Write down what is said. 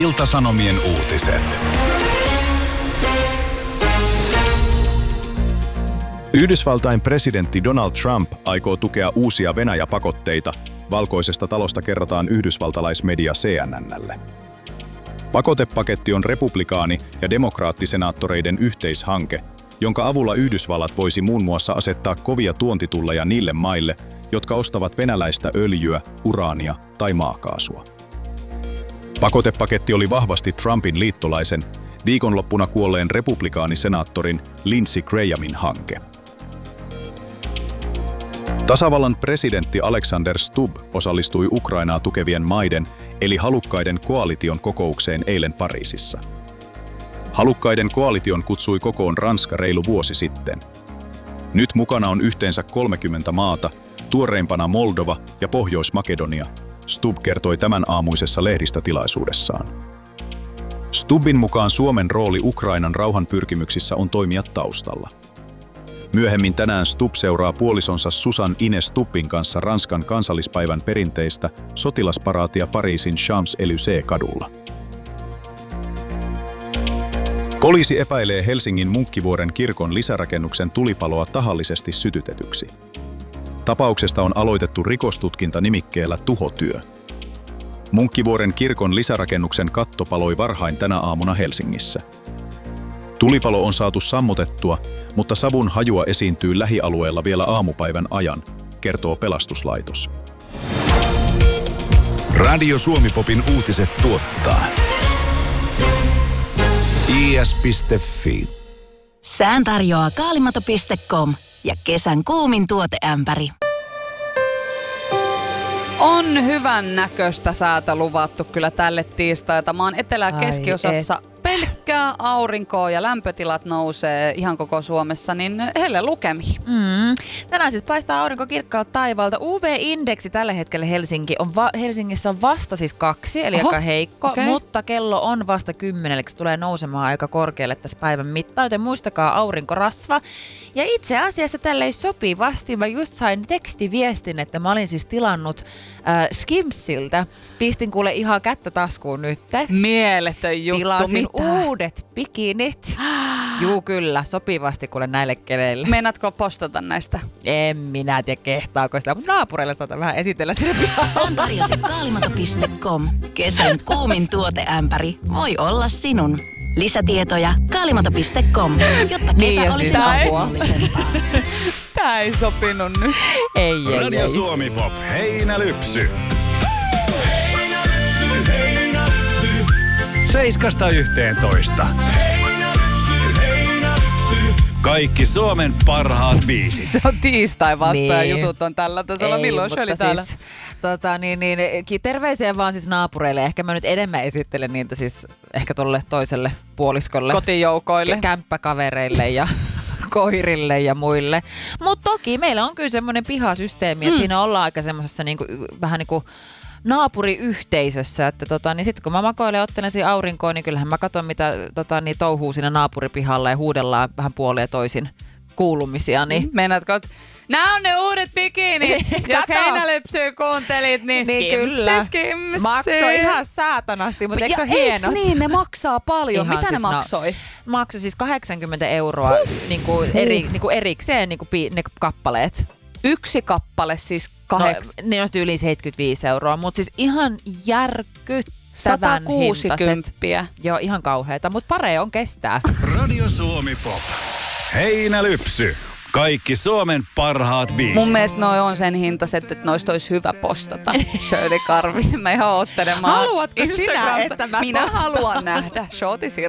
Ilta-Sanomien uutiset. Yhdysvaltain presidentti Donald Trump aikoo tukea uusia Venäjä-pakotteita. Valkoisesta talosta kerrotaan yhdysvaltalaismedia CNN:lle. Pakotepaketti on republikaani- ja demokraattisenaattoreiden yhteishanke, jonka avulla Yhdysvallat voisi muun muassa asettaa kovia tuontitulleja niille maille, jotka ostavat venäläistä öljyä, uraania tai maakaasua. Pakotepaketti oli vahvasti Trumpin liittolaisen, viikonloppuna kuolleen republikaanisenaattorin Lindsey Grahamin hanke. Tasavallan presidentti Alexander Stubb osallistui Ukrainaa tukevien maiden eli halukkaiden koalition kokoukseen eilen Pariisissa. Halukkaiden koalition kutsui kokoon Ranska reilu vuosi sitten. Nyt mukana on yhteensä 30 maata, tuoreimpana Moldova ja Pohjois-Makedonia, Stubb kertoi tämän aamuisessa lehdistötilaisuudessaan. Stubbin mukaan Suomen rooli Ukrainan rauhanpyrkimyksissä on toimia taustalla. Myöhemmin tänään Stubb seuraa puolisonsa Susan Ines Stubbin kanssa Ranskan kansallispäivän perinteistä sotilasparaatia Pariisin Champs-Élysées-kadulla. Poliisi epäilee Helsingin Munkkivuoren kirkon lisärakennuksen tulipaloa tahallisesti sytytetyksi. Tapauksesta on aloitettu rikostutkinta nimikkeellä tuhotyö. Munkkivuoren kirkon lisärakennuksen katto paloi varhain tänä aamuna Helsingissä. Tulipalo on saatu sammutettua, mutta savun hajua esiintyy lähialueella vielä aamupäivän ajan, kertoo pelastuslaitos. Radio Suomi-popin uutiset tuottaa is.fi. Sään tarjoaa kaalimato.com ja kesän kuumin tuoteämpäri. On hyvän näköistä säätä luvattu kyllä tälle tiistailta. Maan etelä- ja keskiosassa pelkkää aurinkoa ja lämpötilat nousee ihan koko Suomessa, niin helle lukemiin. Tänään siis paistaa aurinko kirkkaalta taivaalta. UV-indeksi tällä hetkellä Helsingissä on vasta siis 2, eli aika heikko, mutta kello on vasta 10, eli se tulee nousemaan aika korkealle tässä päivän mittaan, joten muistakaa aurinkorasva. Ja itse asiassa tälleen sopivasti mä just sain tekstiviestin, että mä olin siis tilannut Skimsiltä. Pistin kuule ihan kättä taskuun nyt. Mieletön juttu. Tilasin uudet bikinit. Juu kyllä, sopivasti kuule näille keleille. Meinaatko postata näistä? En minä tiedä kehtaako sitä, mutta naapureille saatan vähän esitellä sitä pihalla. Sään tarjosi kaalimato.com. Kesän kuumin tuoteämpäri voi olla sinun. Lisätietoja kaalimato.com, jotta kesä olisi nautillisempaa. Tää ei sopinut nyt. Ei. Radio Suomi-pop, heinälypsy. 7–11. Kaikki Suomen parhaat biisit. Se on tiistai vasta ja Niin. jutut on tällä tasolla. Milloin se oli täällä? Siis, terveisiä vaan siis naapureille. Ehkä mä nyt enemmän esittelen niitä siis ehkä tolle toiselle puoliskolle. Kotijoukoille. Kämppäkavereille ja koirille ja muille. Mutta toki meillä on kyllä semmoinen pihasysteemi, että siinä ollaan aika semmoisessa niinku, vähän niin kuin naapuriyhteisössä, että niin sitten kun mä makoilen ja ottelen siinä aurinkoon, niin kyllähän mä katson mitä touhuu siinä naapuripihalla ja huudellaan vähän puolin ja toisin kuulumisia. Niin. Meinaatko, että nämä on ne uudet bikinit. Jos heinälypsyä kuuntelit, niin skimsi. Maksoi ihan saatanasti, mutta eikö se ole hienot? Eiks niin, ne maksaa paljon. Ihan Mitä siis ne maksoi? Maksoi siis 80 euroa niinku erikseen niinku ne kappaleet. Yksi kappale siis Ne on yli 75 euroa, mutta siis ihan järkyttävän 160. hintaset. Joo, ihan kauheeta, mutta paree on kestää. Radio Suomi-pop, heinälypsy. Kaikki Suomen parhaat biisit. Mun mielestä noi on sen hintaiset, että noista olisi hyvä postata. Shirley Karvinen, mä ihan oottelemaan. Haluatko sinä, että mä Minä postaan? haluan nähdä. Shorty Sirkka.